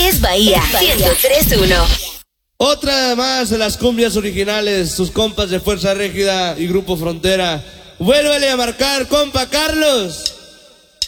Es Bahía 103.1. Otra más de las cumbias originales, sus compas de Fuerza Régida y Grupo Frontera. Vuélvele a marcar, compa Carlos.